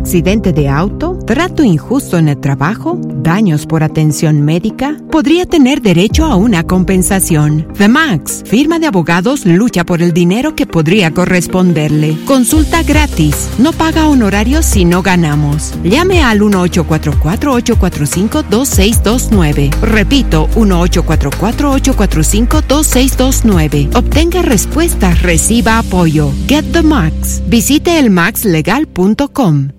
accidente de auto, trato injusto en el trabajo, daños por atención médica, podría tener derecho a una compensación. The Max, firma de abogados, lucha por el dinero que podría corresponderle. Consulta gratis. No paga honorarios si no ganamos. Llame al 1-844-845-2629. Repito, 1-844-845-2629. Obtenga respuestas, reciba apoyo. Get the Max. Visite elmaxlegal.com.